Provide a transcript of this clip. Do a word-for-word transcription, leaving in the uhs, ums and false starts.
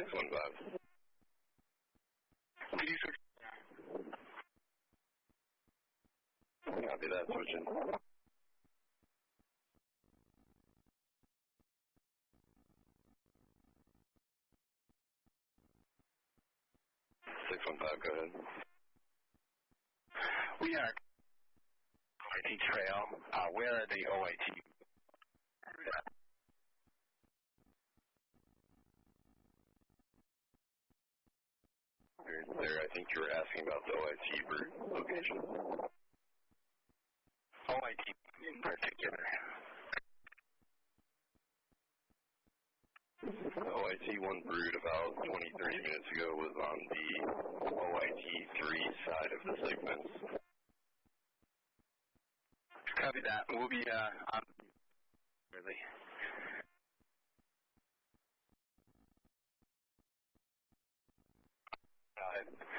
six one five. P D six. Copy that, switching. six one five, go ahead. We are O I T trail. Uh, where are the O I T? There, I think you were asking about the O I T route location. O I T in particular. The O I T one brood about twenty, thirty minutes ago was on the O I T three side of the segments. Copy that. We'll be uh, on really. Got it.